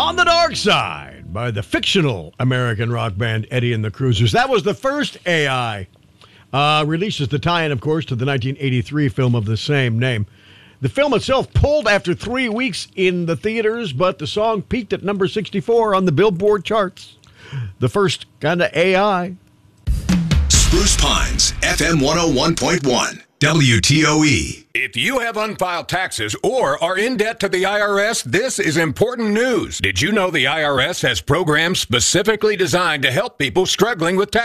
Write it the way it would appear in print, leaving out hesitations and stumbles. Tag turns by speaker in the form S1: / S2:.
S1: On the Dark Side by the fictional American rock band Eddie and the Cruisers. That was the first AI. Releases the tie-in, of course, to the 1983 film of the same name. The film itself pulled after 3 weeks in the theaters, but the song peaked at number 64 on the Billboard charts. The first kind of AI.
S2: Spruce Pines, FM 101.1. WTOE.
S3: If you have unfiled taxes or are in debt to the IRS, this is important news. Did you know the IRS has programs specifically designed to help people struggling with taxes?